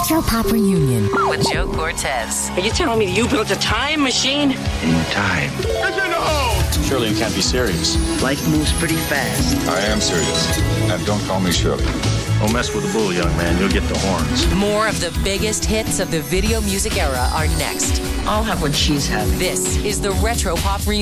Retro Pop Reunion with Joe Cortez. Are you telling me you built a time machine? In time. Surely you can't be serious. Life moves pretty fast. I am serious. And don't call me Shirley. Don't mess with the bull, young man. You'll get the horns. More of the biggest hits of the video music era are next. I'll have what she's having. This is the Retro Pop Reunion.